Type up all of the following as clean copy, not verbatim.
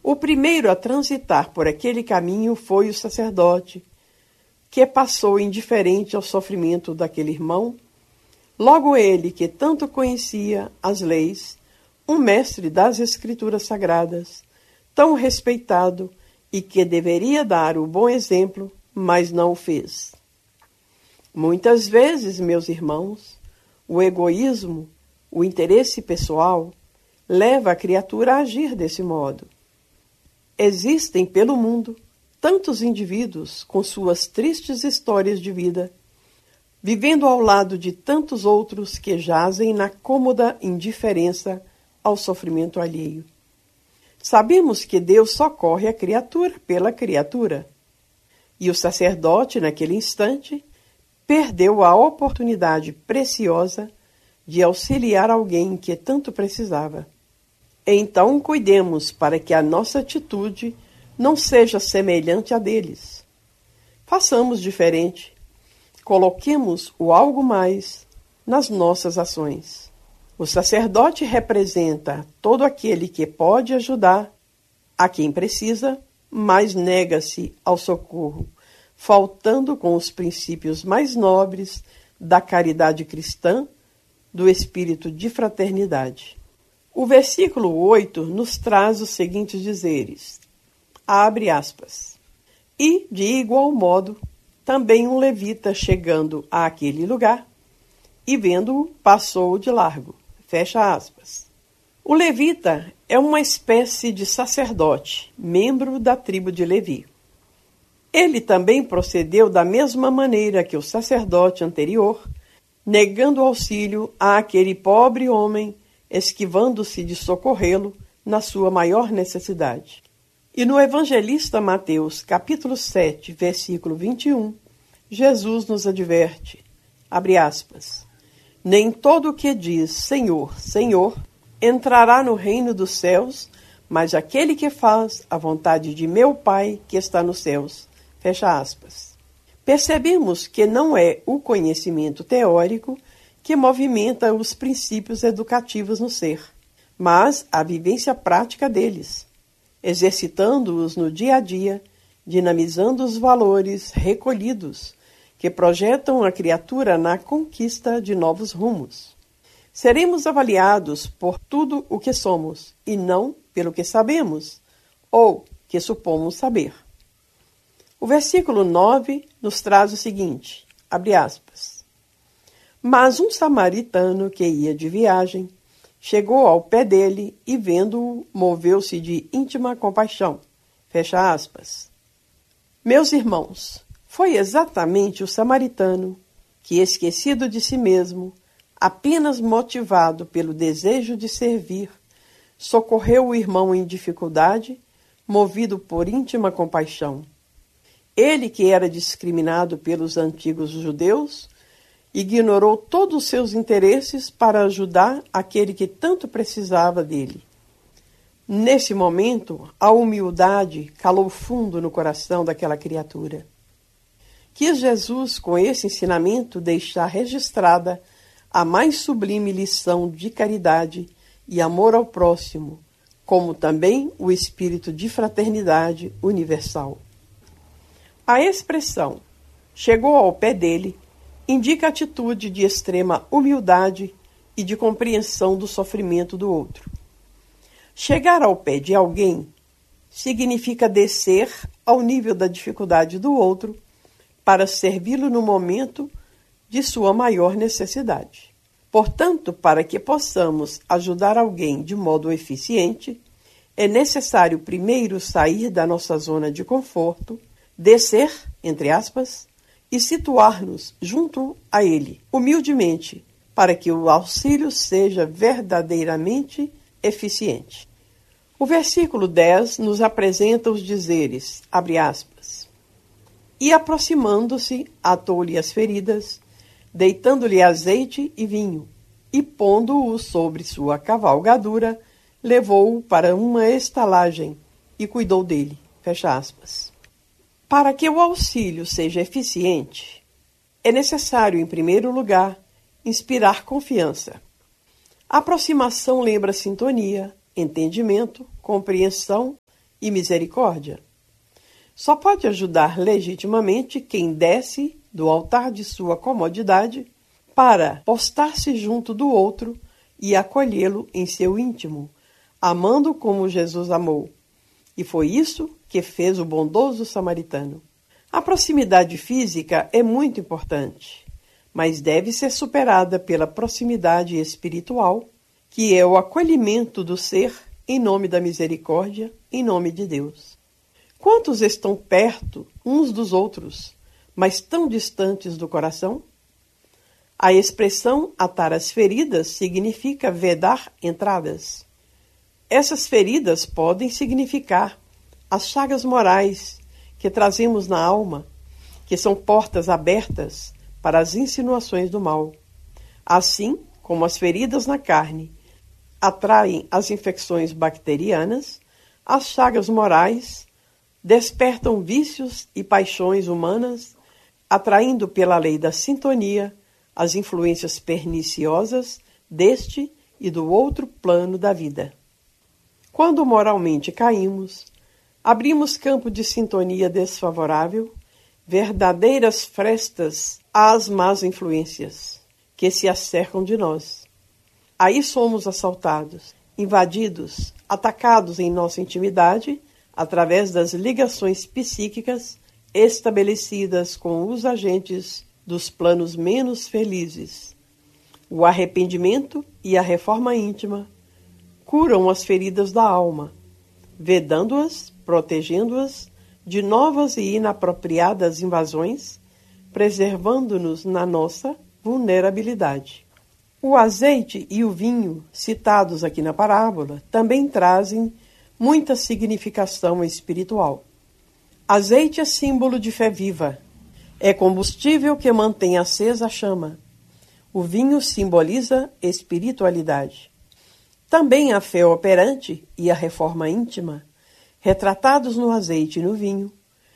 O primeiro a transitar por aquele caminho foi o sacerdote, que passou indiferente ao sofrimento daquele irmão. Logo ele, que tanto conhecia as leis, um mestre das Escrituras Sagradas, tão respeitado e que deveria dar o bom exemplo, mas não o fez. Muitas vezes, meus irmãos, o egoísmo, o interesse pessoal, leva a criatura a agir desse modo. Existem pelo mundo tantos indivíduos com suas tristes histórias de vida, vivendo ao lado de tantos outros que jazem na cômoda indiferença ao sofrimento alheio. Sabemos que Deus socorre a criatura pela criatura, e o sacerdote, naquele instante, perdeu a oportunidade preciosa de auxiliar alguém que tanto precisava. Então, cuidemos para que a nossa atitude não seja semelhante à deles. Façamos diferente. Coloquemos o algo mais nas nossas ações. O sacerdote representa todo aquele que pode ajudar a quem precisa, mas nega-se ao socorro, faltando com os princípios mais nobres da caridade cristã, do espírito de fraternidade. O versículo 8 nos traz os seguintes dizeres, abre aspas, e, de igual modo, também um levita chegando àquele lugar, e vendo-o, passou de largo, fecha aspas. O levita é uma espécie de sacerdote, membro da tribo de Levi. Ele também procedeu da mesma maneira que o sacerdote anterior, negando auxílio àquele pobre homem, esquivando-se de socorrê-lo na sua maior necessidade. E no evangelista Mateus, capítulo 7, versículo 21, Jesus nos adverte, abre aspas, nem todo o que diz Senhor, Senhor, entrará no reino dos céus, mas aquele que faz a vontade de meu Pai que está nos céus. Fecha aspas. Percebemos que não é o conhecimento teórico que movimenta os princípios educativos no ser, mas a vivência prática deles, exercitando-os no dia a dia, dinamizando os valores recolhidos que projetam a criatura na conquista de novos rumos. Seremos avaliados por tudo o que somos e não pelo que sabemos ou que supomos saber. O versículo 9 nos traz o seguinte, abre aspas, mas um samaritano que ia de viagem chegou ao pé dele e, vendo-o, moveu-se de íntima compaixão. Fecha aspas. Meus irmãos, foi exatamente o samaritano que, esquecido de si mesmo, apenas motivado pelo desejo de servir, socorreu o irmão em dificuldade, movido por íntima compaixão. Ele, que era discriminado pelos antigos judeus, ignorou todos os seus interesses para ajudar aquele que tanto precisava dele. Nesse momento, a humildade calou fundo no coração daquela criatura. Quis Jesus, com esse ensinamento, deixar registrada a mais sublime lição de caridade e amor ao próximo, como também o espírito de fraternidade universal. A expressão chegou ao pé dele indica atitude de extrema humildade e de compreensão do sofrimento do outro. Chegar ao pé de alguém significa descer ao nível da dificuldade do outro para servi-lo no momento de sua maior necessidade. Portanto, para que possamos ajudar alguém de modo eficiente, é necessário primeiro sair da nossa zona de conforto, descer, entre aspas, e situar-nos junto a ele, humildemente, para que o auxílio seja verdadeiramente eficiente. O versículo 10 nos apresenta os dizeres, abre aspas, e aproximando-se, atou-lhe as feridas, deitando-lhe azeite e vinho, e pondo-o sobre sua cavalgadura, levou-o para uma estalagem e cuidou dele, fecha aspas. Para que o auxílio seja eficiente, é necessário, em primeiro lugar, inspirar confiança. A aproximação lembra sintonia, entendimento, compreensão e misericórdia. Só pode ajudar legitimamente quem desce do altar de sua comodidade para postar-se junto do outro e acolhê-lo em seu íntimo, amando como Jesus amou. E foi isso que fez o bondoso samaritano. A proximidade física é muito importante, mas deve ser superada pela proximidade espiritual, que é o acolhimento do ser em nome da misericórdia, em nome de Deus. Quantos estão perto uns dos outros, mas tão distantes do coração? A expressão atar as feridas significa vedar entradas. Essas feridas podem significar as chagas morais que trazemos na alma, que são portas abertas para as insinuações do mal. Assim como as feridas na carne atraem as infecções bacterianas, as chagas morais despertam vícios e paixões humanas, atraindo pela lei da sintonia as influências perniciosas deste e do outro plano da vida. Quando moralmente caímos, abrimos campo de sintonia desfavorável, verdadeiras frestas às más influências que se acercam de nós. Aí somos assaltados, invadidos, atacados em nossa intimidade, através das ligações psíquicas estabelecidas com os agentes dos planos menos felizes. O arrependimento e a reforma íntima curam as feridas da alma, vedando-as, protegendo-as de novas e inapropriadas invasões, preservando-nos na nossa vulnerabilidade. O azeite e o vinho, citados aqui na parábola, também trazem muita significação espiritual. Azeite é símbolo de fé viva. É combustível que mantém acesa a chama. O vinho simboliza espiritualidade. Também a fé operante e a reforma íntima, retratados no azeite e no vinho,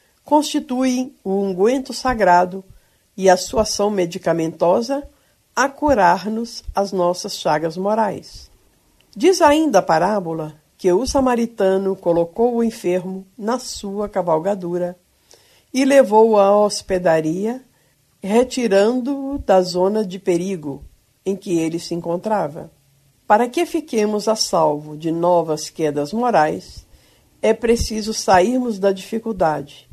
constituem o unguento sagrado e a sua ação medicamentosa a curar-nos as nossas chagas morais. Diz ainda a parábola que o samaritano colocou o enfermo na sua cavalgadura e levou-o à hospedaria, retirando-o da zona de perigo em que ele se encontrava. Para que fiquemos a salvo de novas quedas morais, é preciso sairmos da dificuldade,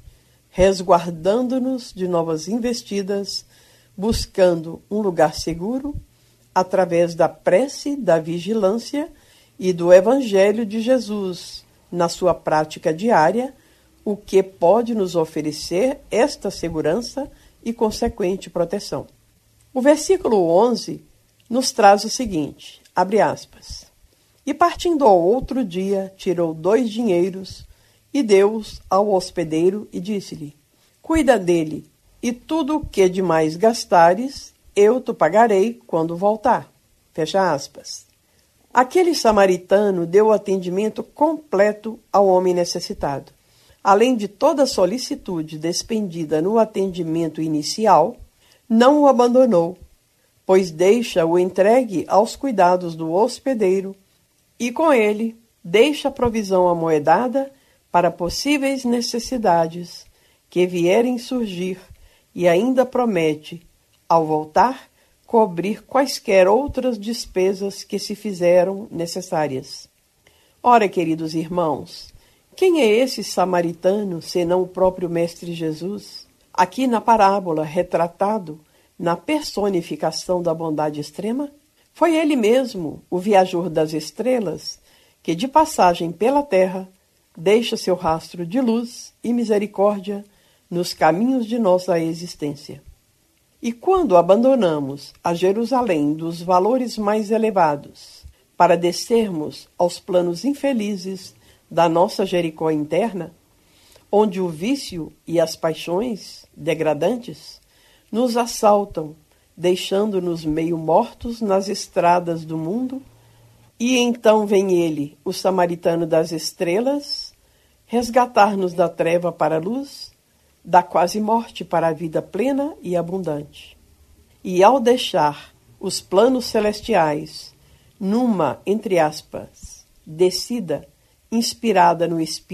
resguardando-nos de novas investidas, buscando um lugar seguro, através da prece, da vigilância e do Evangelho de Jesus, na sua prática diária, o que pode nos oferecer esta segurança e consequente proteção. O versículo 11 nos traz o seguinte, abre aspas, e partindo ao outro dia, tirou 2 dinheiros e deu-os ao hospedeiro e disse-lhe, cuida dele, e tudo o que demais gastares, eu te pagarei quando voltar. Fecha aspas. Aquele samaritano deu atendimento completo ao homem necessitado. Além de toda a solicitude despendida no atendimento inicial, não o abandonou, pois deixa-o entregue aos cuidados do hospedeiro e, com ele, deixa a provisão amoedada para possíveis necessidades que vierem surgir e ainda promete, ao voltar, cobrir quaisquer outras despesas que se fizeram necessárias. Ora, queridos irmãos, quem é esse samaritano, senão o próprio Mestre Jesus? Aqui na parábola, retratado na personificação da bondade extrema, foi ele mesmo, o viajor das estrelas, que de passagem pela terra deixa seu rastro de luz e misericórdia nos caminhos de nossa existência. E quando abandonamos a Jerusalém dos valores mais elevados para descermos aos planos infelizes da nossa Jericó interna, onde o vício e as paixões degradantes nos assaltam, deixando-nos meio mortos nas estradas do mundo, e então vem ele, o samaritano das estrelas, resgatar-nos da treva para a luz, da quase morte para a vida plena e abundante. E ao deixar os planos celestiais numa, entre aspas, descida inspirada no Espírito,